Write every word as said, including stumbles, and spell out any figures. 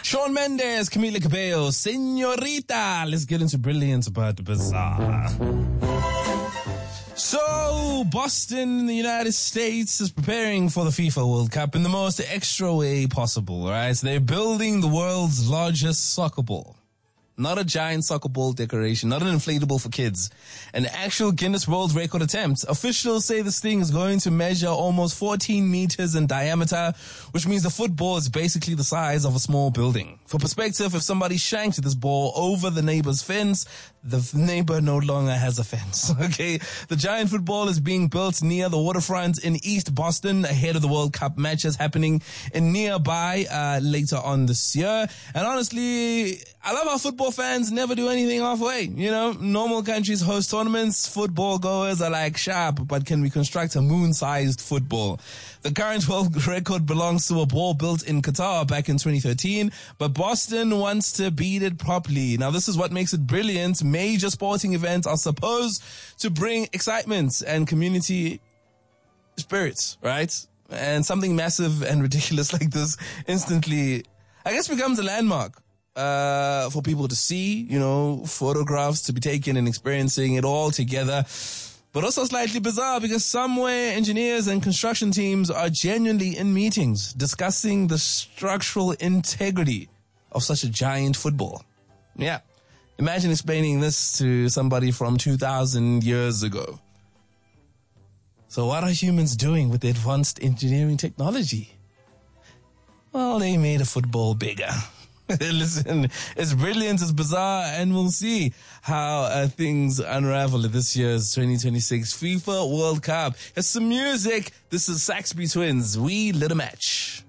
Shawn Mendes, Camila Cabello, Señorita. Let's get into Brilliant but Bizarre. So, Boston in the United States is preparing for the FIFA World Cup in the most extra way possible, right? So they're building the world's largest soccer ball. Not a giant soccer ball decoration, not an inflatable for kids. An actual Guinness World Record attempt. Officials say this thing is going to measure almost fourteen meters in diameter, which means the football is basically the size of a small building. For perspective, if somebody shanked this ball over the neighbor's fence, the neighbor no longer has a fence, okay? The giant football is being built near the waterfront in East Boston ahead of the World Cup matches happening in nearby uh, later on this year. And honestly, I love how football fans never do anything halfway. You know, normal countries host tournaments. Football goers are like, sharp, but can we construct a moon-sized football? The current world record belongs to a ball built in Qatar back in twenty thirteen, but Boston wants to beat it properly. Now, this is what makes it brilliant. Major sporting events are supposed to bring excitement and community spirits, right? And something massive and ridiculous like this instantly, I guess, becomes a landmark. Uh, for people to see, you know, photographs to be taken and experiencing it all together. But also slightly bizarre because somewhere engineers and construction teams are genuinely in meetings discussing the structural integrity of such a giant football. Yeah. Imagine explaining this to somebody from two thousand years ago. So what are humans doing with the advanced engineering technology? Well, they made a football bigger. Listen, it's brilliant, it's bizarre, and we'll see how uh, things unravel at this year's twenty twenty-six FIFA World Cup. It's some music. This is Saxby Twins. We lit a match.